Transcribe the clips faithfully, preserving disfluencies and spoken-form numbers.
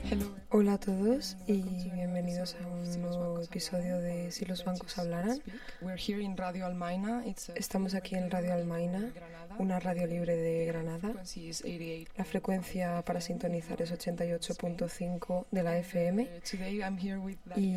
Hola a todos y bienvenidos a un nuevo episodio de Si los bancos hablaran. Estamos aquí en Radio Almaina, una radio libre de Granada. La frecuencia para sintonizar es ochenta y ocho punto cinco de la F M. Y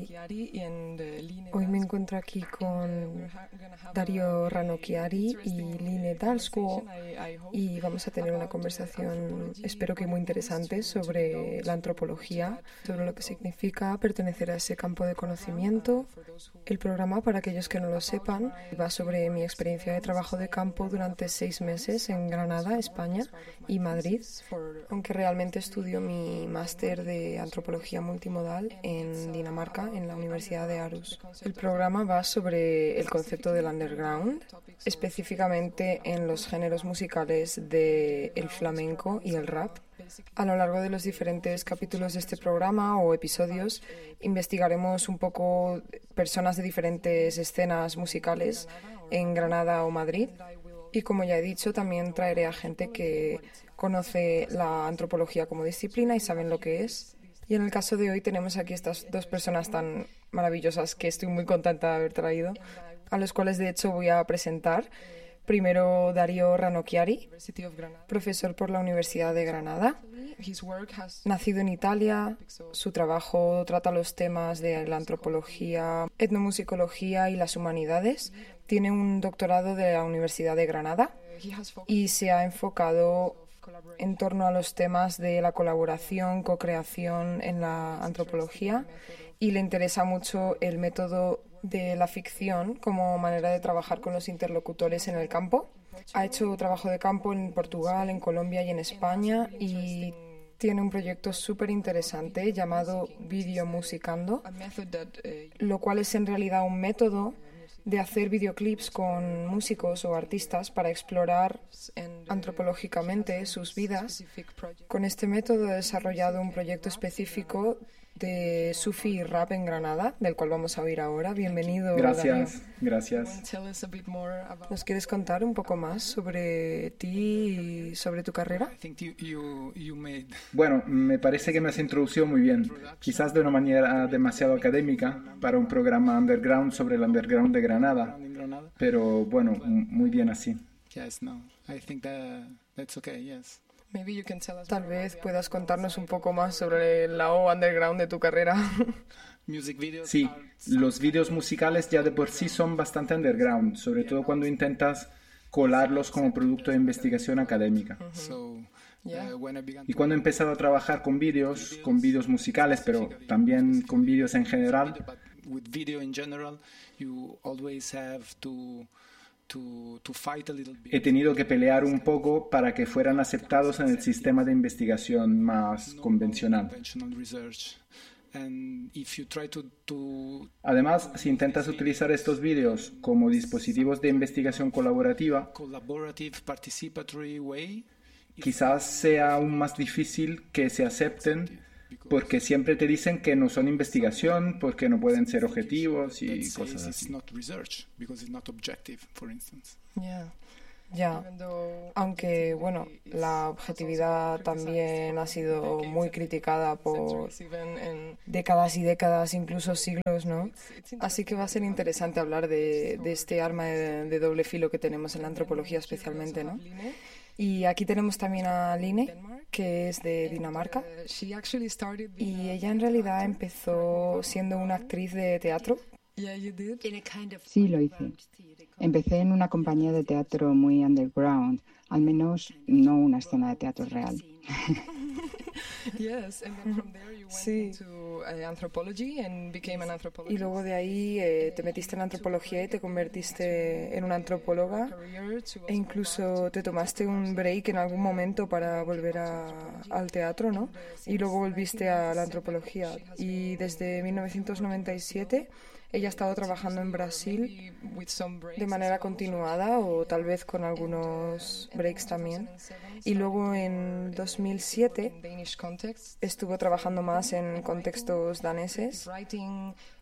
hoy me encuentro aquí con Dario Ranocchiari y Line Dalsgaard y vamos a tener una conversación, espero que muy interesante, sobre la antropología, sobre lo que significa pertenecer a ese campo de conocimiento. El programa, para aquellos que no lo sepan, va sobre mi experiencia de trabajo de campo durante seis meses en Granada, España, y Madrid, aunque realmente estudio mi máster de antropología multimodal en Dinamarca, en la Universidad de Aarhus. El programa va sobre el concepto del underground, específicamente en los géneros musicales del flamenco y el rap. A lo largo de los diferentes capítulos de este programa o episodios investigaremos un poco personas de diferentes escenas musicales en Granada o Madrid y, como ya he dicho, también traeré a gente que conoce la antropología como disciplina y saben lo que es. Y en el caso de hoy tenemos aquí estas dos personas tan maravillosas que estoy muy contenta de haber traído, a los cuales de hecho voy a presentar. Primero, Dario Ranocchiari, profesor por la Universidad de Granada. Nacido en Italia, su trabajo trata los temas de la antropología, etnomusicología y las humanidades. Tiene un doctorado de la Universidad de Granada y se ha enfocado en torno a los temas de la colaboración, co-creación en la antropología, y le interesa mucho el método de la ficción como manera de trabajar con los interlocutores en el campo. Ha hecho trabajo de campo en Portugal, en Colombia y en España, y tiene un proyecto súper interesante llamado Videomusicando, lo cual es en realidad un método de hacer videoclips con músicos o artistas para explorar antropológicamente sus vidas. Con este método he desarrollado un proyecto específico de Sufi y rap en Granada, del cual vamos a oír ahora. Bienvenido. Gracias, Dario. gracias. ¿Nos quieres contar un poco más sobre ti y sobre tu carrera? Bueno, me parece que me has introducido muy bien, quizás de una manera demasiado académica para un programa underground sobre el underground de Granada, pero bueno, muy bien así. Tal vez puedas contarnos un poco más sobre el lado underground de tu carrera. Sí, los vídeos musicales ya de por sí son bastante underground, sobre todo cuando intentas colarlos como producto de investigación académica. Y cuando he empezado a trabajar con vídeos, con vídeos musicales, pero también con vídeos en general, he tenido que pelear un poco para que fueran aceptados en el sistema de investigación más convencional. Además, si intentas utilizar estos vídeos como dispositivos de investigación colaborativa, quizás sea aún más difícil que se acepten, porque siempre te dicen que no son investigación, porque no pueden ser objetivos y cosas así. Ya, ya. Aunque, bueno, la objetividad también ha sido muy criticada por décadas y décadas, incluso siglos, ¿no? Así que va a ser interesante hablar de, de este arma de, de doble filo que tenemos en la antropología especialmente, ¿no? Y aquí tenemos también a Line, que es de Dinamarca, y ella en realidad empezó siendo una actriz de teatro. Sí, lo hice. Empecé en una compañía de teatro muy underground, al menos no una escena de teatro real. Sí. Y luego de ahí eh, te metiste en antropología y te convertiste en una antropóloga, e incluso te tomaste un break en algún momento para volver a, al teatro, ¿no? Y luego volviste a la antropología. Y desde mil novecientos noventa y siete ella ha estado trabajando en Brasil de manera continuada, o tal vez con algunos breaks también. Y luego en dos mil siete estuvo trabajando más en contextos daneses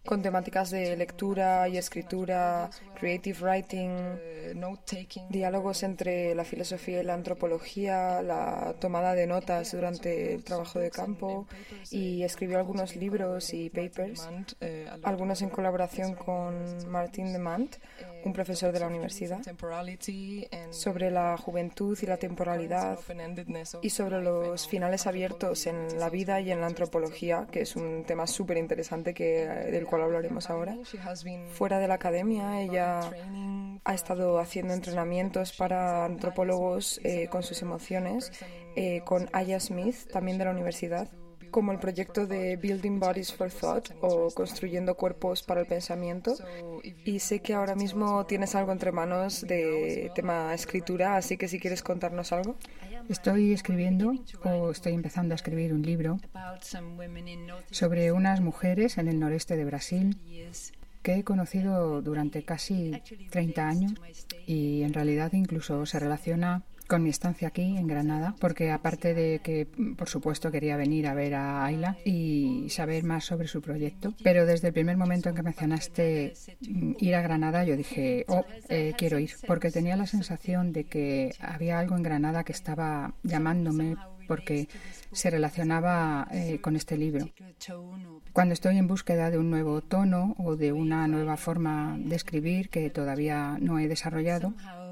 con temáticas de lectura y escritura, creative writing, diálogos entre la filosofía y la antropología, la tomada de notas durante el trabajo de campo, y escribió algunos libros y papers, algunos en colaboración con Martin de Mant, un profesor de la universidad, sobre la juventud y la temporalidad y sobre los finales abiertos en la vida y en la antropología, que es un tema súper interesante que, del cual hablaremos ahora. Fuera de la academia, ella ha estado haciendo entrenamientos para antropólogos eh, con sus emociones, eh, con Aya Smith, también de la universidad, como el proyecto de Building Bodies for Thought o Construyendo Cuerpos para el Pensamiento. Y sé que ahora mismo tienes algo entre manos de tema escritura, así que si quieres contarnos algo. Estoy escribiendo o estoy empezando a escribir un libro sobre unas mujeres en el noreste de Brasil que he conocido durante casi treinta años y en realidad incluso se relaciona con mi estancia aquí en Granada, porque aparte de que, por supuesto, quería venir a ver a Ayla y saber más sobre su proyecto, pero desde el primer momento en que mencionaste ir a Granada, yo dije, oh, eh, quiero ir, porque tenía la sensación de que había algo en Granada que estaba llamándome porque se relacionaba eh, con este libro. Cuando estoy en búsqueda de un nuevo tono o de una nueva forma de escribir que todavía no he desarrollado,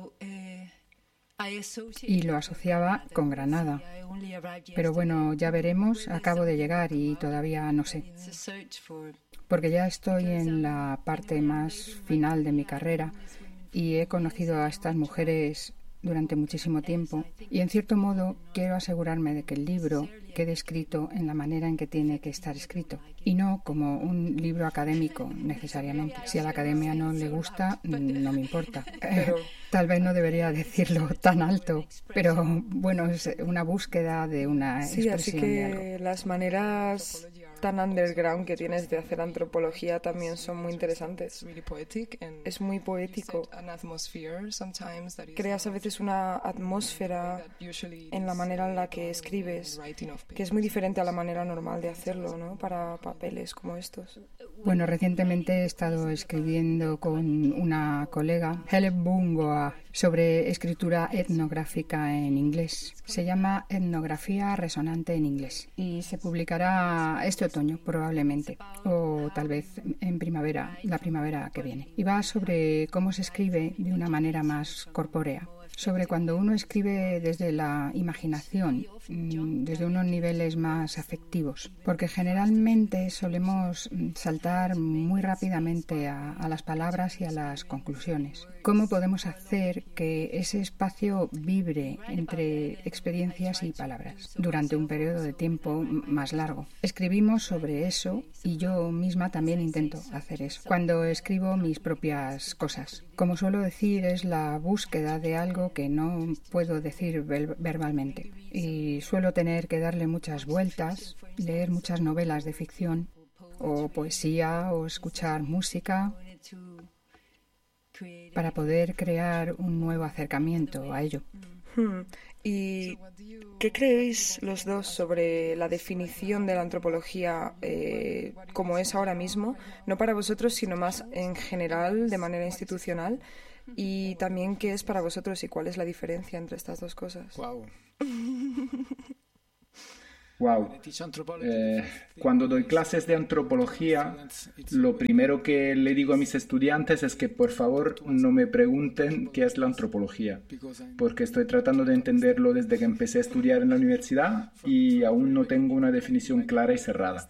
y lo asociaba con Granada. Pero bueno, ya veremos, acabo de llegar y todavía no sé. Porque ya estoy en la parte más final de mi carrera y he conocido a estas mujeres durante muchísimo tiempo y en cierto modo quiero asegurarme de que el libro quede escrito en la manera en que tiene que estar escrito y no como un libro académico necesariamente. Si a la academia no le gusta, no me importa. Pero tal vez no debería decirlo tan alto, pero bueno, es una búsqueda de una sí, expresión así que de algo. Las maneras tan underground que tienes de hacer antropología también son muy interesantes. Es muy poético. Creas a veces una atmósfera en la manera en la que escribes, que es muy diferente a la manera normal de hacerlo, ¿no? Para papeles como estos. Bueno, recientemente he estado escribiendo con una colega, Helen Bungoa, sobre escritura etnográfica en inglés. Se llama Etnografía Resonante en Inglés y se publicará este otoño probablemente, o tal vez en primavera, la primavera que viene. Y va sobre cómo se escribe de una manera más corpórea, sobre cuando uno escribe desde la imaginación, desde unos niveles más afectivos, porque generalmente solemos saltar muy rápidamente a, a las palabras y a las conclusiones. ¿Cómo podemos hacer que ese espacio vibre entre experiencias y palabras durante un periodo de tiempo más largo? Escribimos sobre eso y yo misma también intento hacer eso cuando escribo mis propias cosas. Como suelo decir, es la búsqueda de algo que no puedo decir verbalmente y suelo tener que darle muchas vueltas, leer muchas novelas de ficción o poesía o escuchar música para poder crear un nuevo acercamiento a ello. Hmm. ¿Y qué creéis los dos sobre la definición de la antropología eh, como es ahora mismo? No para vosotros, sino más en general, de manera institucional. Y también qué es para vosotros y cuál es la diferencia entre estas dos cosas. Wow. Wow. Eh, cuando doy clases de antropología, lo primero que le digo a mis estudiantes es que por favor no me pregunten qué es la antropología, porque estoy tratando de entenderlo desde que empecé a estudiar en la universidad y aún no tengo una definición clara y cerrada.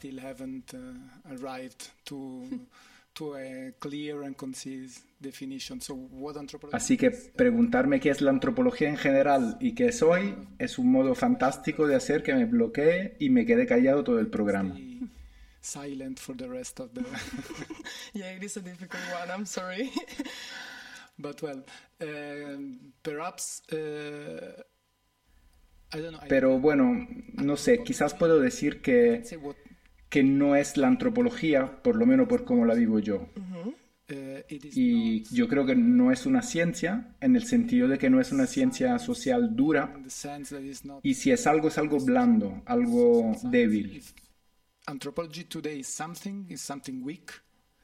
Así que preguntarme qué es la antropología en general y qué es hoy es un modo fantástico de hacer que me bloquee y me quede callado todo el programa. Silent for the rest of the yeah, it is a difficult one, I'm sorry. But well, uh, perhaps uh, I don't know. Pero bueno, no sé, quizás puedo decir que que no es la antropología, por lo menos por cómo la vivo yo. Uh-huh. Y yo creo que no es una ciencia, en el sentido de que no es una ciencia social dura, y si es algo, es algo blando, algo débil. Anthropology today is something, is something weak.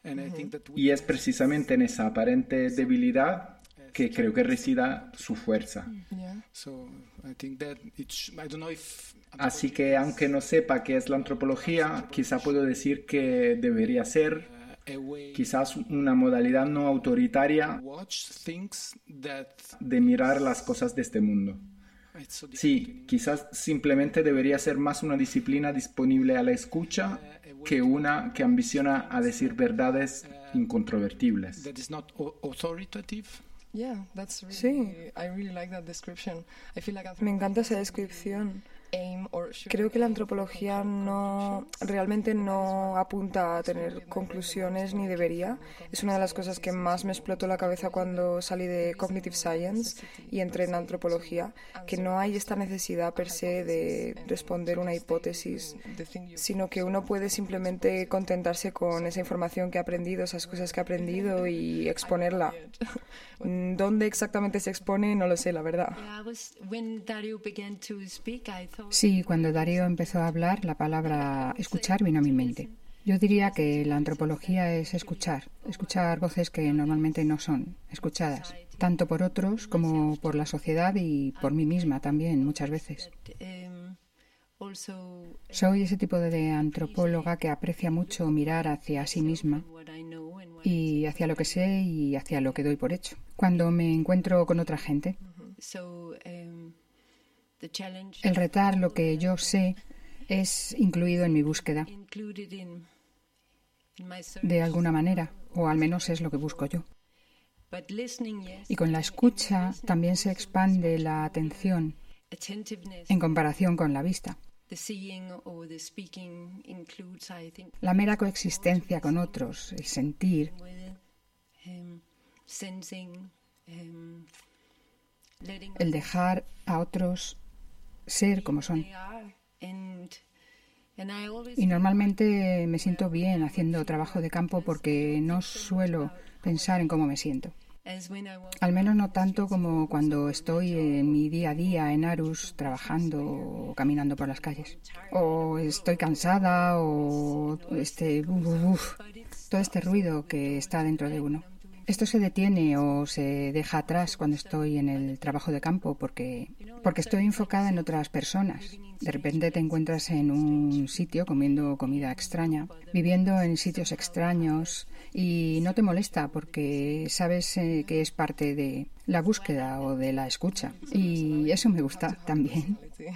Y es precisamente en esa aparente debilidad que creo que resida su fuerza. Así que aunque no sepa qué es la antropología, quizá puedo decir que debería ser quizás una modalidad no autoritaria de mirar las cosas de este mundo. Sí, quizás simplemente debería ser más una disciplina disponible a la escucha que una que ambiciona a decir verdades incontrovertibles. Sí, me encanta esa descripción. Creo que la antropología no realmente no apunta a tener conclusiones ni debería. Es una de las cosas que más me explotó la cabeza cuando salí de Cognitive Science y entré en antropología, que no hay esta necesidad per se de responder una hipótesis, sino que uno puede simplemente contentarse con esa información que ha aprendido, esas cosas que ha aprendido y exponerla. ¿Dónde exactamente se expone? No lo sé, la verdad. Sí, cuando Darío empezó a hablar, la palabra escuchar vino a mi mente. Yo diría que la antropología es escuchar, escuchar voces que normalmente no son escuchadas, tanto por otros como por la sociedad y por mí misma también, muchas veces. Soy ese tipo de antropóloga que aprecia mucho mirar hacia sí misma y hacia lo que sé y hacia lo que doy por hecho. Cuando me encuentro con otra gente, el retar lo que yo sé es incluido en mi búsqueda, de alguna manera, o al menos es lo que busco yo. Y con la escucha también se expande la atención en comparación con la vista. La mera coexistencia con otros, el sentir, el dejar a otros ser como son. Y normalmente me siento bien haciendo trabajo de campo porque no suelo pensar en cómo me siento. Al menos no tanto como cuando estoy en mi día a día en Aarhus trabajando o caminando por las calles. O estoy cansada o este uf, uf, uf, todo este ruido que está dentro de uno. Esto se detiene o se deja atrás cuando estoy en el trabajo de campo porque, porque estoy enfocada en otras personas. De repente te encuentras en un sitio comiendo comida extraña, viviendo en sitios extraños y no te molesta porque sabes eh, que es parte de la búsqueda o de la escucha. Y eso me gusta también.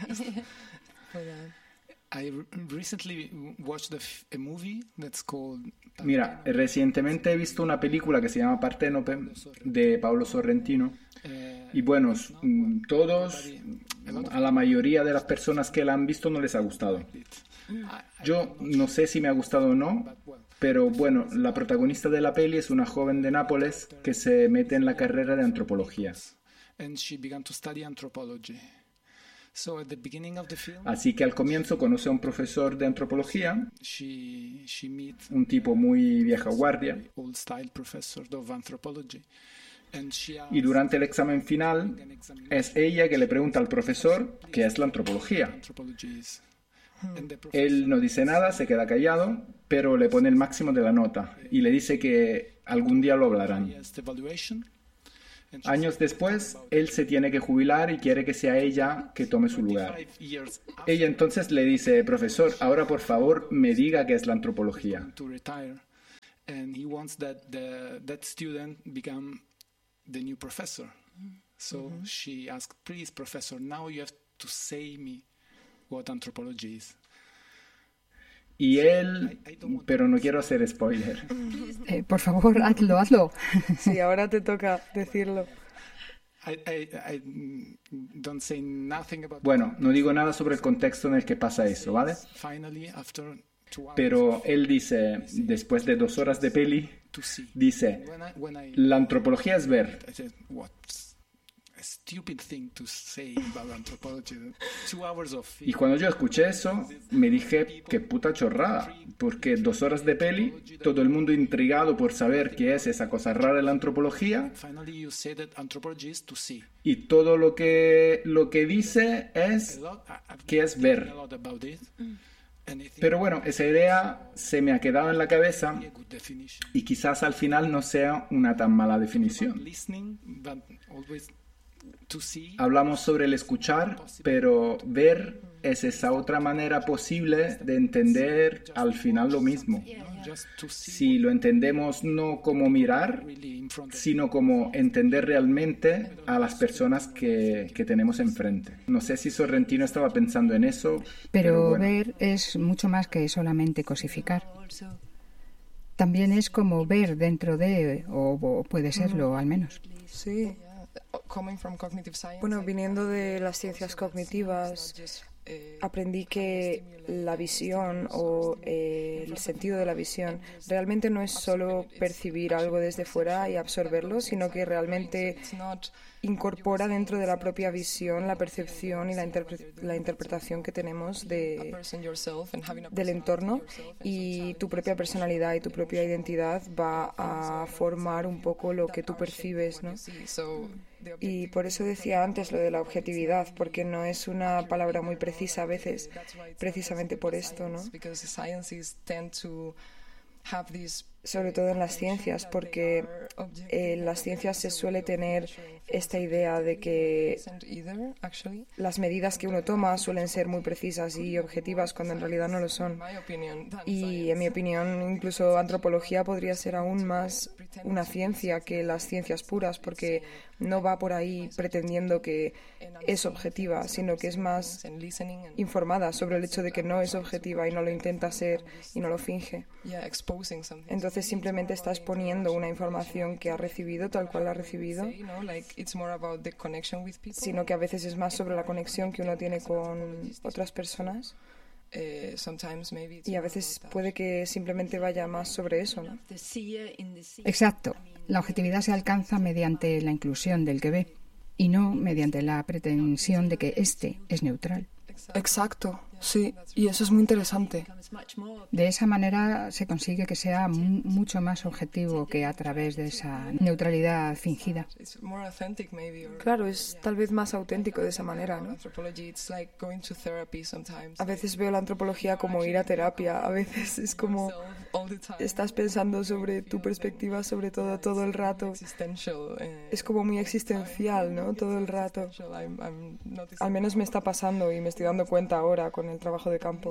Mira, recientemente he visto una película que se llama Parténope de Paolo Sorrentino y bueno, todos, a la mayoría de las personas que la han visto no les ha gustado. Yo no sé si me ha gustado o no, pero bueno, la protagonista de la peli es una joven de Nápoles que se mete en la carrera de antropología. Así que al comienzo conoce a un profesor de antropología, un tipo muy vieja guardia, y durante el examen final es ella que le pregunta al profesor qué es la antropología. Él no dice nada, se queda callado, pero le pone el máximo de la nota y le dice que algún día lo hablarán. Años después, él se tiene que jubilar y quiere que sea ella que tome su lugar. Ella entonces le dice, profesor, ahora por favor me diga qué es la antropología. Y él, pero no quiero hacer spoiler. Eh, por favor, hazlo, hazlo. Sí, ahora te toca decirlo. Bueno, no digo nada sobre el contexto en el que pasa eso, ¿vale? Pero él dice, después de dos horas de peli, dice, la antropología es ver. Y cuando yo escuché eso, me dije, qué puta chorrada, porque dos horas de peli, todo el mundo intrigado por saber qué es esa cosa rara de la antropología, y todo lo que, lo que dice es que es ver. Pero bueno, esa idea se me ha quedado en la cabeza y quizás al final no sea una tan mala definición. Hablamos sobre el escuchar, pero ver es esa otra manera posible de entender al final lo mismo. Si lo entendemos no como mirar, sino como entender realmente a las personas que, que tenemos enfrente. No sé si Sorrentino estaba pensando en eso. Pero, pero bueno. Ver es mucho más que solamente cosificar. También es como ver dentro de, o, o puede serlo al menos. Sí. Bueno, viniendo de las ciencias cognitivas, aprendí que la visión o eh, el sentido de la visión realmente no es solo percibir algo desde fuera y absorberlo, sino que realmente incorpora dentro de la propia visión la percepción y la, interpre- la interpretación que tenemos de, del entorno, y tu propia personalidad y tu propia identidad va a formar un poco lo que tú percibes, ¿no? Y por eso decía antes lo de la objetividad, porque no es una palabra muy precisa a veces, precisamente por esto, ¿no? Sobre todo en las ciencias, porque en las ciencias se suele tener esta idea de que las medidas que uno toma suelen ser muy precisas y objetivas cuando en realidad no lo son. Y en mi opinión, incluso antropología podría ser aún más una ciencia que las ciencias puras, porque no va por ahí pretendiendo que es objetiva, sino que es más informada sobre el hecho de que no es objetiva y no lo intenta ser y no lo finge. Entonces simplemente está exponiendo una información que ha recibido tal cual la ha recibido, sino que a veces es más sobre la conexión que uno tiene con otras personas. Y a veces puede que simplemente vaya más sobre eso, ¿no? Exacto. La objetividad se alcanza mediante la inclusión del que ve y no mediante la pretensión de que éste es neutral. Exacto, sí, y eso es muy interesante. De esa manera se consigue que sea mu- mucho más objetivo que a través de esa neutralidad fingida. Claro, es tal vez más auténtico de esa manera, ¿no? A veces veo la antropología como ir a terapia, a veces es como estás pensando sobre tu perspectiva sobre todo todo el rato. Es como muy existencial, ¿no? Todo el rato. Al menos me está pasando y me estoy dando cuenta ahora con el trabajo de campo.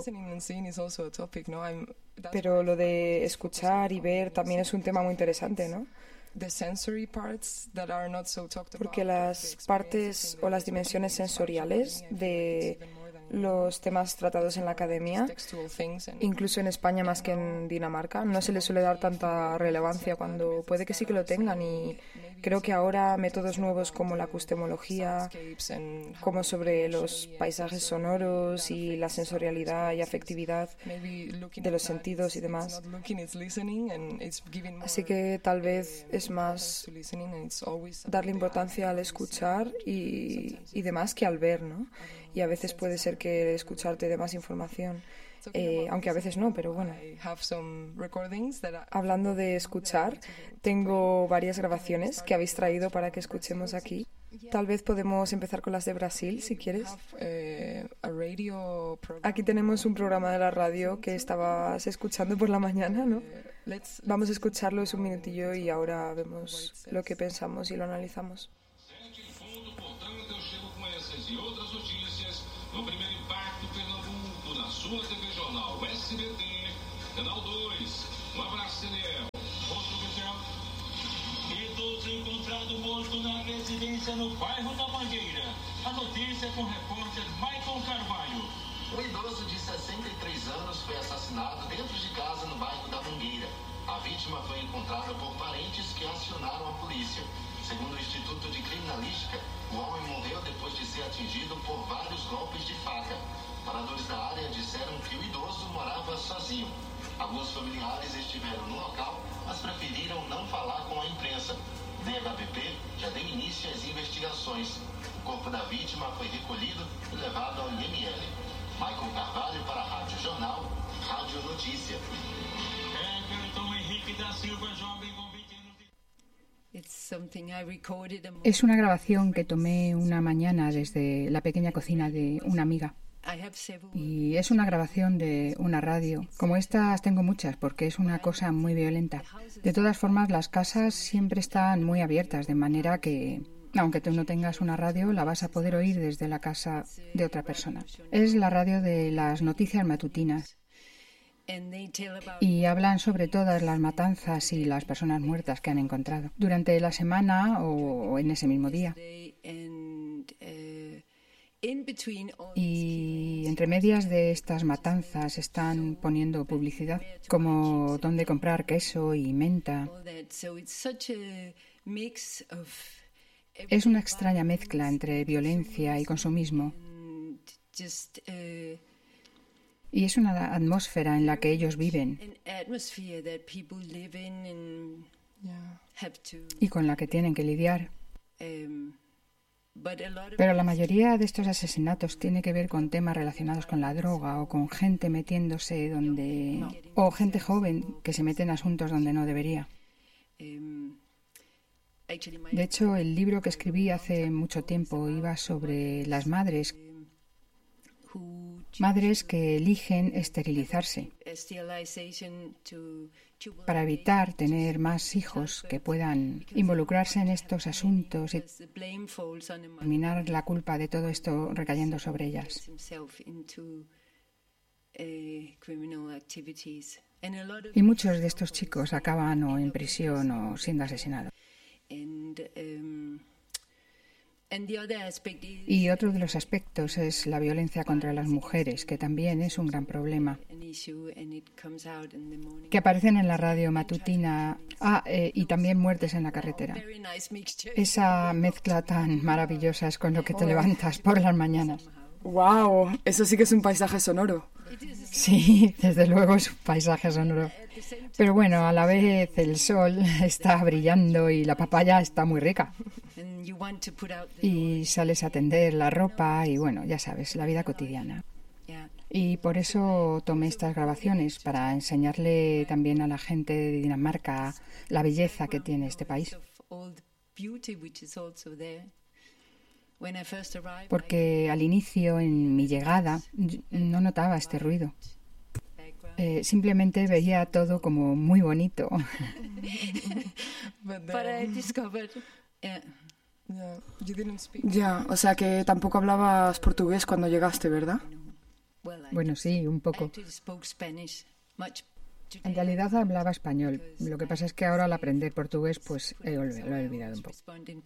Pero lo de escuchar y ver también es un tema muy interesante, ¿no? Porque las partes o las dimensiones sensoriales de los temas tratados en la academia, incluso en España más que en Dinamarca, no se les suele dar tanta relevancia cuando puede que sí que lo tengan, y creo que ahora métodos nuevos como la acustemología, como sobre los paisajes sonoros y la sensorialidad y afectividad de los sentidos y demás. Así que tal vez es más darle importancia al escuchar y, y demás que al ver, ¿no? Y a veces puede ser que el escuchar te dé más información, eh, aunque a veces no, pero bueno. Hablando de escuchar, tengo varias grabaciones que habéis traído para que escuchemos aquí. Tal vez podemos empezar con las de Brasil, si quieres. Aquí tenemos un programa de la radio que estabas escuchando por la mañana, ¿no? Vamos a escucharlo, es un minutillo, y ahora vemos lo que pensamos y lo analizamos. No primeiro impacto, Pernambuco, na sua T V Jornal S B T, Canal dois. Um abraço, Daniel. Outro oficial. Idoso encontrado morto na residência no bairro da Mangueira. A notícia com o repórter Michael Carvalho. Um idoso de sessenta e três anos foi assassinado dentro de casa no bairro da Mangueira. A vítima foi encontrada por parentes que acionaram a polícia. Segundo o Instituto de Criminalística, o homem morreu depois de ser atingido por vários golpes de faca. Moradores da área disseram que o idoso morava sozinho. Alguns familiares estiveram no local, mas preferiram não falar com a imprensa. O D H B P já deu início às investigações. O corpo da vítima foi recolhido e levado ao I M L. Michael Carvalho para a Rádio Jornal, Rádio Notícia. Everton Henrique da Silva, jovem com vinte anos de... Es una grabación que tomé una mañana desde la pequeña cocina de una amiga. Y es una grabación de una radio. Como estas tengo muchas porque es una cosa muy violenta. De todas formas, las casas siempre están muy abiertas, de manera que, aunque tú no tengas una radio, la vas a poder oír desde la casa de otra persona. Es la radio de las noticias matutinas. Y hablan sobre todas las matanzas y las personas muertas que han encontrado durante la semana o en ese mismo día. Y entre medias de estas matanzas están poniendo publicidad, como dónde comprar queso y menta. Es una extraña mezcla entre violencia y consumismo. Y es una atmósfera en la que ellos viven y con la que tienen que lidiar. Pero la mayoría de estos asesinatos tiene que ver con temas relacionados con la droga o con gente metiéndose donde... o gente joven que se mete en asuntos donde no debería. De hecho, el libro que escribí hace mucho tiempo iba sobre las madres Madres que eligen esterilizarse para evitar tener más hijos que puedan involucrarse en estos asuntos y terminar la culpa de todo esto recayendo sobre ellas. Y muchos de estos chicos acaban o en prisión o siendo asesinados. Y otro de los aspectos es la violencia contra las mujeres, que también es un gran problema, que aparecen en la radio matutina ah, eh, y también muertes en la carretera. Esa mezcla tan maravillosa es con lo que te levantas por las mañanas. ¡Wow! Eso sí que es un paisaje sonoro. Sí, desde luego es un paisaje sonoro. Pero bueno, a la vez el sol está brillando y la papaya está muy rica. Y sales a tender la ropa y bueno, ya sabes, la vida cotidiana. Y por eso tomé estas grabaciones, para enseñarle también a la gente de Dinamarca la belleza que tiene este país. Porque al inicio, en mi llegada, no notaba este ruido. Eh, simplemente veía todo como muy bonito. Ya, o sea que tampoco hablabas portugués cuando llegaste, ¿verdad? Bueno, sí, un poco. En realidad hablaba español. Lo que pasa es que ahora al aprender portugués, pues he, lo he olvidado un poco.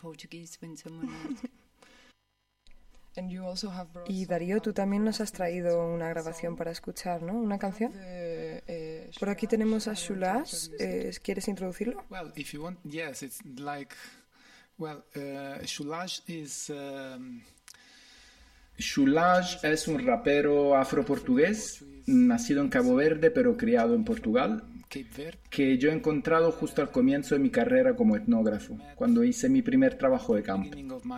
Y Darío, tú también nos has traído una grabación para escuchar, ¿no? Una canción. Por aquí tenemos a Shulash. ¿Quieres introducirlo? Well, if you want, yes, it's like, well, uh, Shulash is. Um... Shulash es un rapero afroportugués, nacido en Cabo Verde pero criado en Portugal, que yo he encontrado justo al comienzo de mi carrera como etnógrafo, cuando hice mi primer trabajo de campo.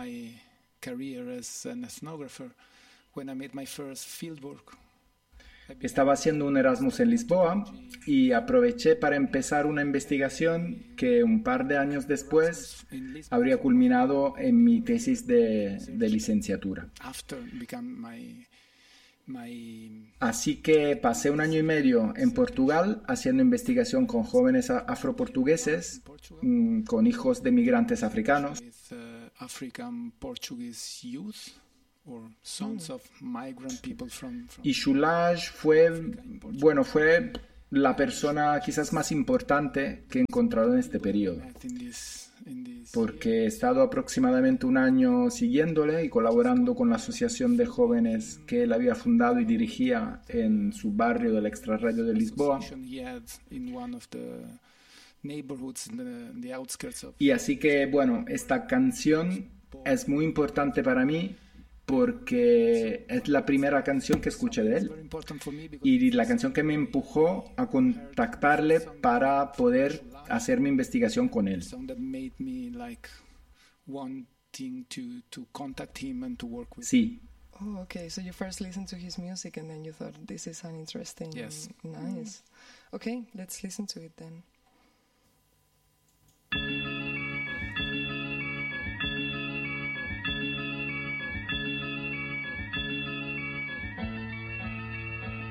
Estaba haciendo un Erasmus en Lisboa y aproveché para empezar una investigación que un par de años después habría culminado en mi tesis de, de licenciatura. Así que pasé un año y medio en Portugal haciendo investigación con jóvenes afroportugueses, con hijos de migrantes africanos. Y Shulash fue, bueno, fue la persona quizás más importante que he encontrado en este periodo, porque he estado aproximadamente un año siguiéndole y colaborando con la asociación de jóvenes que él había fundado y dirigía en su barrio del extrarradio de Lisboa. Y así que, bueno, esta canción es muy importante para mí, porque es la primera canción que escuché de él y la canción que me empujó a contactarle para poder hacer mi investigación con él. Sí. Oh, okay. So you first listened to his music and then you thought this is an interesting, yes. Nice. Okay, let's listen to it then.